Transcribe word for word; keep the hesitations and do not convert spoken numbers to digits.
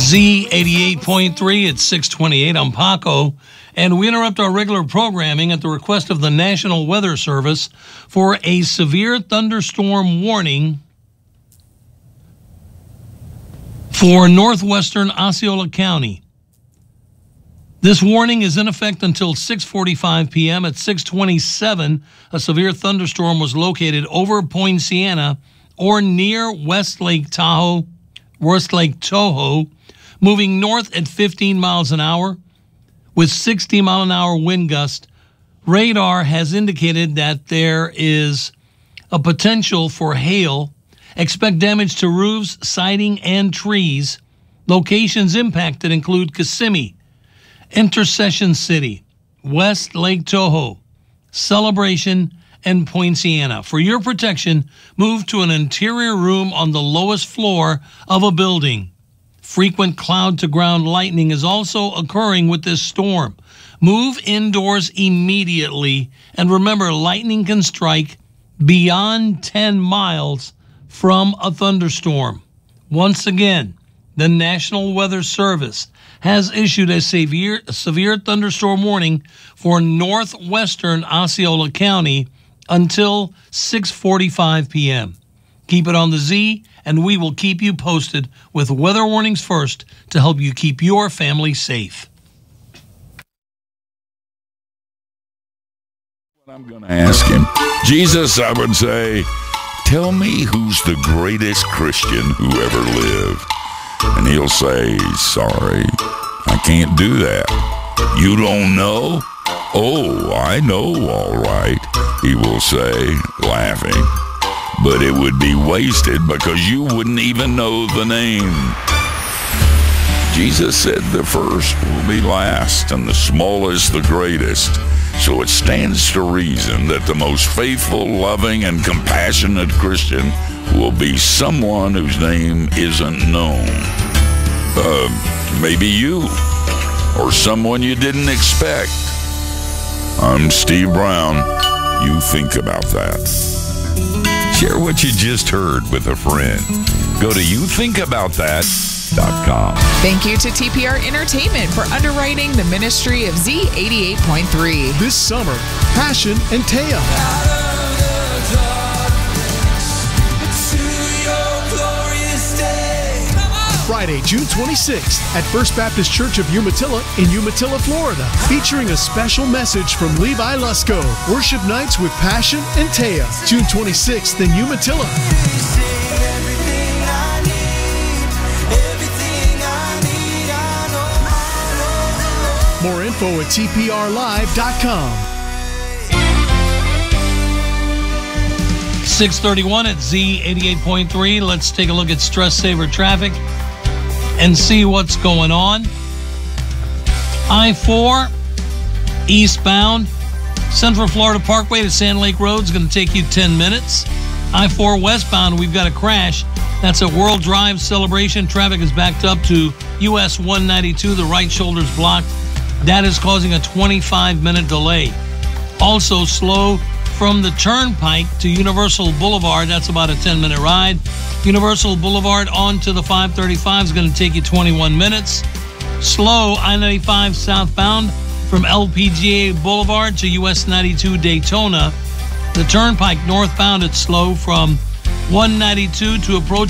Z eighty-eight point three at six twenty-eight. I'm Paco, and we interrupt our regular programming at the request of the National Weather Service for a severe thunderstorm warning for northwestern Osceola County. This warning is in effect until six forty-five p.m. At six twenty-seven, a severe thunderstorm was located over Poinciana or near West Lake Tahoe, West Lake Toho, moving north at fifteen miles an hour with sixty mile an hour wind gust. Radar has indicated that there is a potential for hail. Expect damage to roofs, siding, and trees. Locations impacted include Kissimmee, Intercession City, West Lake Toho, Celebration, and Poinciana. For your protection, move to an interior room on the lowest floor of a building. Frequent cloud-to-ground lightning is also occurring with this storm. Move indoors immediately, and remember, lightning can strike beyond ten miles from a thunderstorm. Once again, the National Weather Service has issued a severe, severe thunderstorm warning for northwestern Osceola County until six forty-five p.m. Keep it on the Z, and we will keep you posted with weather warnings first to help you keep your family safe. I'm going to ask him, Jesus, I would say, tell me who's the greatest Christian who ever lived. And he'll say, sorry, I can't do that. You don't know? Oh, I know, all right, he will say, laughing. But it would be wasted because you wouldn't even know the name. Jesus said the first will be last and the smallest the greatest. So it stands to reason that the most faithful, loving, and compassionate Christian will be someone whose name isn't known. Uh, maybe you, or someone you didn't expect. I'm Steve Brown. You think about that. Share what you just heard with a friend. Go to you think about that dot com. Thank you to T P R Entertainment for underwriting the ministry of Z eighty-eight point three. This summer, Passion and Taya. Friday, June twenty-sixth at First Baptist Church of Umatilla in Umatilla, Florida, featuring a special message from Levi Lusko. Worship nights with Passion and Taya, June twenty-sixth in Umatilla. More info at T P R live dot com. six thirty-one at Z eighty-eight point three. Let's take a look at Stress Saver traffic and see what's going on. I four eastbound, Central Florida Parkway to Sand Lake Road is going to take you ten minutes. I four westbound, we've got a crash. That's at World Drive Celebration. Traffic is backed up to U S one ninety-two. The right shoulder's blocked. That is causing a twenty-five minute delay. Also slow from the Turnpike to Universal Boulevard. That's about a ten minute ride. Universal Boulevard on to the five thirty-five is going to take you twenty-one minutes. Slow I ninety-five southbound from L P G A Boulevard to U S ninety-two Daytona. The Turnpike northbound, it's slow from one ninety-two to approach